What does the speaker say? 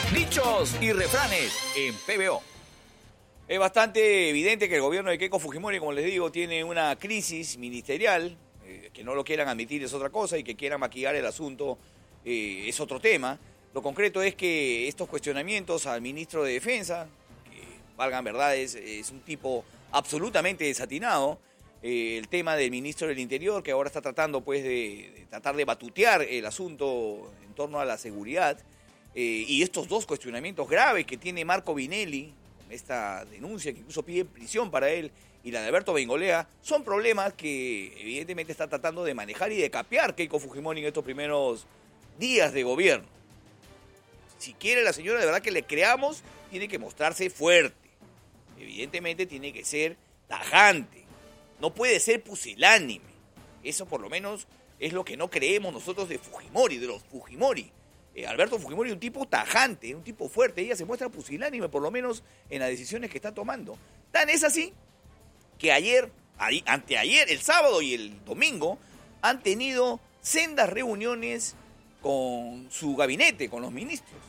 Dichos y refranes en PBO. Es bastante evidente que el gobierno de Keiko Fujimori, como les digo, tiene una crisis ministerial. Que no lo quieran admitir es otra cosa y que quieran maquillar el asunto es otro tema. Lo concreto es que estos cuestionamientos al ministro de Defensa, que valgan verdades, es un tipo absolutamente desatinado. El tema del ministro del Interior, que ahora está tratando pues de tratar de batutear el asunto en torno a la seguridad. Y estos dos cuestionamientos graves que tiene Marco Vinelli, esta denuncia que incluso pide prisión para él, y la de Alberto Bengolea, son problemas que evidentemente está tratando de manejar y de capear Keiko Fujimori en estos primeros días de gobierno. Si quiere la señora de verdad que le creamos, tiene que mostrarse fuerte. Evidentemente tiene que ser tajante. No puede ser pusilánime. Eso por lo menos es lo que no creemos nosotros de Fujimori, de los Fujimori. Alberto Fujimori es un tipo tajante, un tipo fuerte. Ella se muestra pusilánime, por lo menos en las decisiones que está tomando. Tan es así que anteayer, el sábado y el domingo, han tenido sendas reuniones con su gabinete, con los ministros.